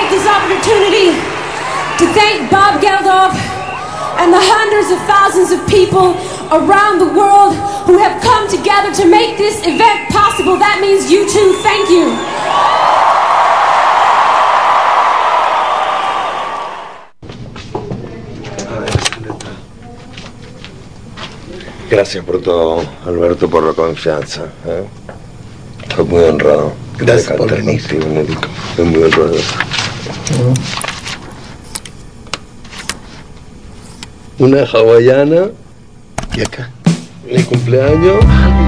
take this opportunity to thank Bob Geldof and the hundreds of thousands of people around the world who have come together to make this event possible. That means you too. Thank you. Gracias por todo, Alberto, por la confianza. Estoy muy honrado. Gracias por venir. Estoy muy honrado. Una hawaiana. ¿Y acá? Mi cumpleaños.